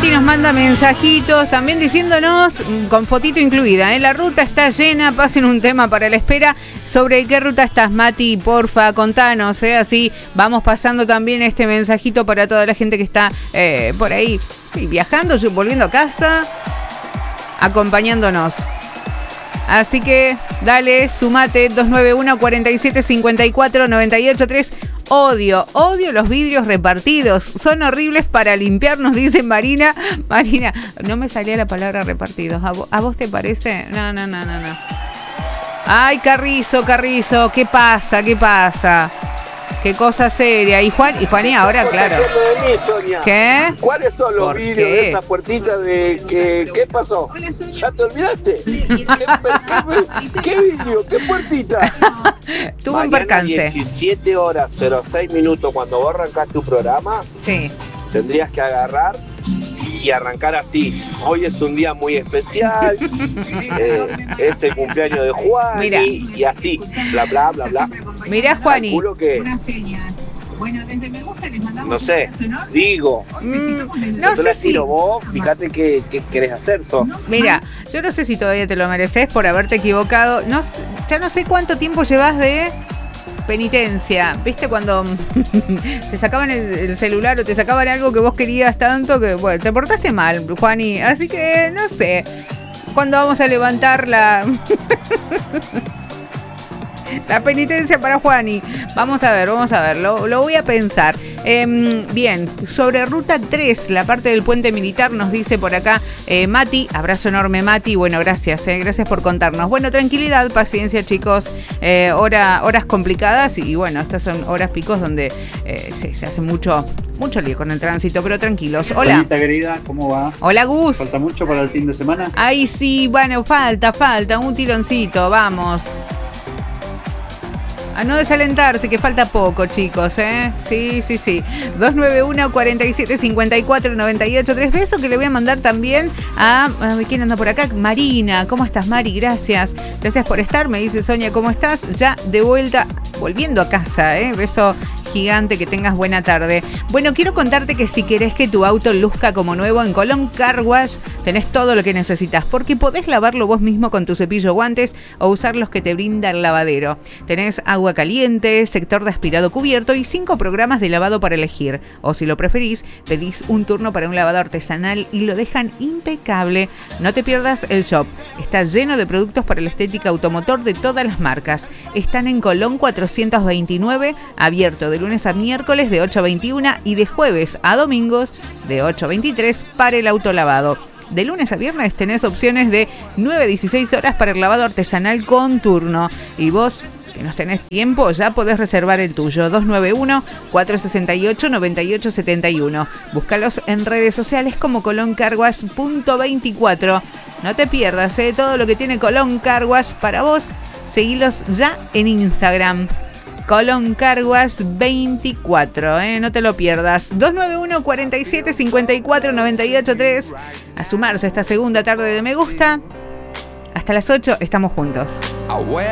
Mati nos manda mensajitos también diciéndonos, con fotito incluida, la ruta está llena, pasen un tema para la espera. ¿Sobre qué ruta estás, Mati? Porfa, contanos, así vamos pasando también este mensajito para toda la gente que está por ahí, sí, viajando, volviendo a casa, acompañándonos. Así que dale, sumate 291-4754-983. Odio los vidrios repartidos. Son horribles para limpiar, nos dice Marina. Marina, no me salía la palabra repartidos. ¿A vos te parece? No. Ay, Carrizo, ¿qué pasa? Qué cosa seria. Y Juan, y ahora, claro. ¿Qué? ¿Cuáles son los vidrios de esa puertita de qué pasó? ¿Ya te olvidaste? ¿Qué vidrio? ¿Qué puertita? Tuvo un percance. 17 horas 06 minutos cuando vos arrancás tu programa. Sí. Tendrías que agarrar y arrancar así. Hoy es un día muy especial. Es el cumpleaños de Juan. Mira. Y así, bla, bla, bla, bla. Mirá, Juani. Calculo que, no sé, digo. No sé si. Vos, fíjate qué querés hacer, Mira, yo no sé si todavía te lo mereces por haberte equivocado. Ya no sé cuánto tiempo llevas de penitencia. ¿Viste cuando te sacaban el celular o te sacaban algo que vos querías tanto que, bueno, te portaste mal, Juani? Así que, no sé, ¿cuándo vamos a levantar la penitencia para Juani? Vamos a ver, lo voy a pensar. Bien, sobre Ruta 3, la parte del puente militar, nos dice por acá Mati, abrazo enorme Mati, bueno, gracias por contarnos. Bueno, tranquilidad, paciencia chicos, horas complicadas y bueno, estas son horas picos donde se hace mucho lío con el tránsito, pero tranquilos. Hola. Hola, querida, ¿cómo va? Hola, Gus. ¿Falta mucho para el fin de semana? Ay, sí, bueno, falta, un tironcito, vamos. A no desalentarse, que falta poco, chicos, Sí. 291-4754-983. Beso que le voy a mandar también a ¿quién anda por acá? Marina. ¿Cómo estás, Mari? Gracias por estar. Me dice Sonia, ¿cómo estás? Ya de vuelta, volviendo a casa, Beso gigante, que tengas buena tarde. Bueno, quiero contarte que si querés que tu auto luzca como nuevo, en Colón Car Wash tenés todo lo que necesitas, porque podés lavarlo vos mismo con tu cepillo o guantes o usar los que te brinda el lavadero. Tenés agua caliente, sector de aspirado cubierto y 5 programas de lavado para elegir. O si lo preferís, pedís un turno para un lavado artesanal y lo dejan impecable. No te pierdas el shop. Está lleno de productos para la estética automotor de todas las marcas. Están en Colón 429, abierto de lunes a miércoles de 8 a 21 y de jueves a domingos de 8 a 23 para el autolavado. De lunes a viernes tenés opciones de 9 a 16 horas para el lavado artesanal con turno. Y vos, que no tenés tiempo, ya podés reservar el tuyo. 291-468-9871. Búscalos en redes sociales como coloncarwash.24. No te pierdas todo lo que tiene Colón Car Wash para vos. Seguilos ya en Instagram. Colón Car Wash 24, no te lo pierdas. 291-4754-983. A sumarse a esta segunda tarde de Me Gusta. Hasta las 8 estamos juntos.